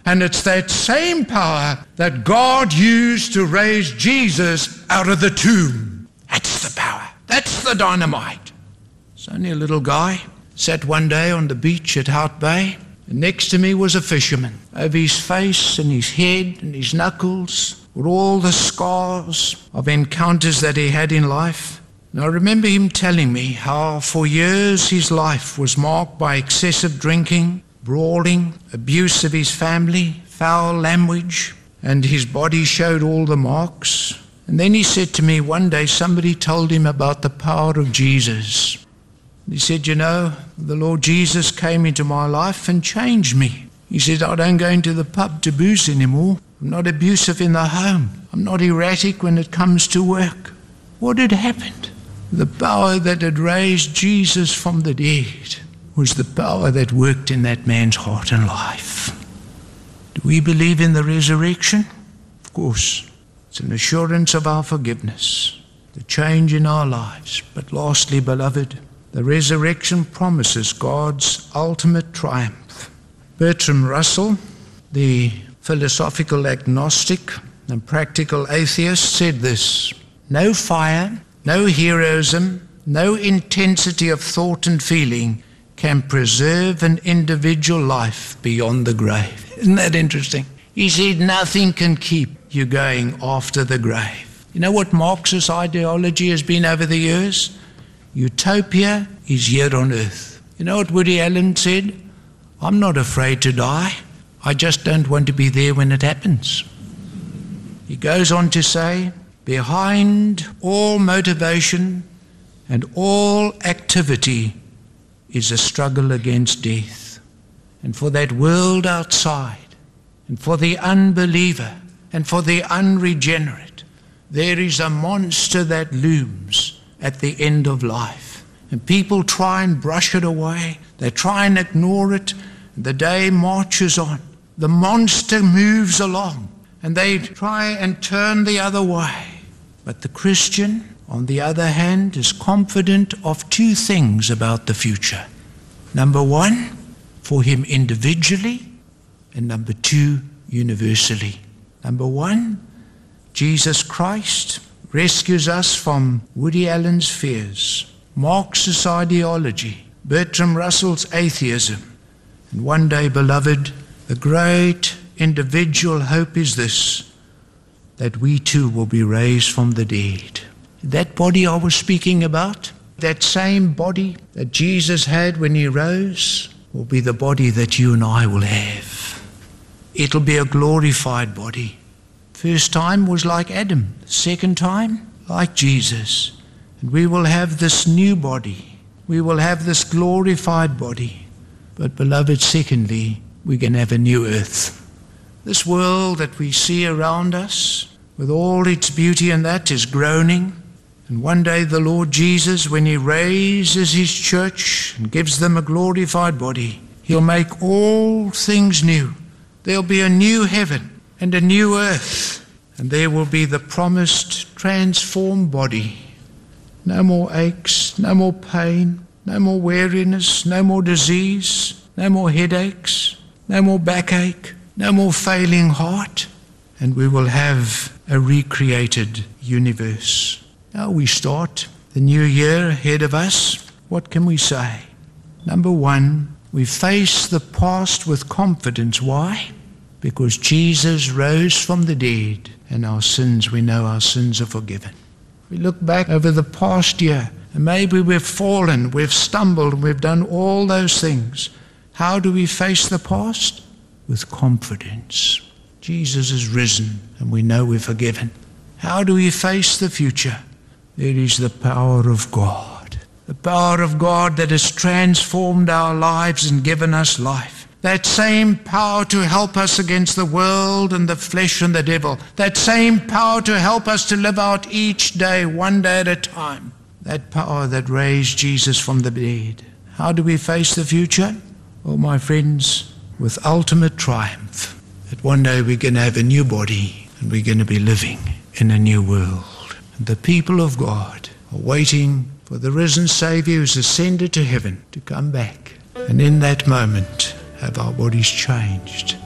And it's that same power that God used to raise Jesus out of the tomb. That's the power. That's the dynamite. It's only a little guy. Sat one day on the beach at Hout Bay, and next to me was a fisherman. Over his face and his head and his knuckles were all the scars of encounters that he had in life. And I remember him telling me how for years his life was marked by excessive drinking, brawling, abuse of his family, foul language, and his body showed all the marks. And then he said to me one day, somebody told him about the power of Jesus. He said, you know, the Lord Jesus came into my life and changed me. He said, I don't go into the pub to booze anymore. I'm not abusive in the home. I'm not erratic when it comes to work. What had happened? The power that had raised Jesus from the dead was the power that worked in that man's heart and life. Do we believe in the resurrection? Of course. It's an assurance of our forgiveness, the change in our lives. But lastly, beloved, the resurrection promises God's ultimate triumph. Bertrand Russell, the philosophical agnostic and practical atheist, said this: no fire, no heroism, no intensity of thought and feeling can preserve an individual life beyond the grave. Isn't that interesting? He said nothing can keep you going after the grave. You know what Marxist ideology has been over the years? Utopia is here on earth. You know what Woody Allen said? I'm not afraid to die. I just don't want to be there when it happens. He goes on to say, behind all motivation and all activity is a struggle against death. And for that world outside, and for the unbeliever, and for the unregenerate, there is a monster that looms at the end of life. And people try and brush it away. They try and ignore it. The day marches on. The monster moves along. And they try and turn the other way. But the Christian, on the other hand, is confident of two things about the future. Number one, for him individually, and number two, universally. Number one, Jesus Christ rescues us from Woody Allen's fears, Marxist ideology, Bertrand Russell's atheism. And one day, beloved, the great individual hope is this, that we too will be raised from the dead. That body I was speaking about, that same body that Jesus had when he rose, will be the body that you and I will have. It'll be a glorified body. First time was like Adam. Second time, like Jesus. And we will have this new body. We will have this glorified body. But beloved, secondly, we can have a new earth. This world that we see around us, with all its beauty and that, is groaning. And one day the Lord Jesus, when he raises his church and gives them a glorified body, he'll make all things new. There'll be a new heaven and a new earth, and there will be the promised transformed body. No more aches, no more pain, no more weariness, no more disease, no more headaches, no more backache, no more failing heart, and we will have a recreated universe. Now we start the new year ahead of us. What can we say? Number one, we face the past with confidence. Why? Because Jesus rose from the dead, and our sins, we know our sins are forgiven. We look back over the past year, and maybe we've fallen, we've stumbled, we've done all those things. How do we face the past? With confidence. Jesus is risen, and we know we're forgiven. How do we face the future? There is the power of God. The power of God that has transformed our lives and given us life. That same power to help us against the world and the flesh and the devil. That same power to help us to live out each day, one day at a time. That power that raised Jesus from the dead. How do we face the future? Oh, my friends, with ultimate triumph. That one day we're going to have a new body and we're going to be living in a new world. And the people of God are waiting for the risen Savior who's ascended to heaven to come back. And in that moment, have our bodies changed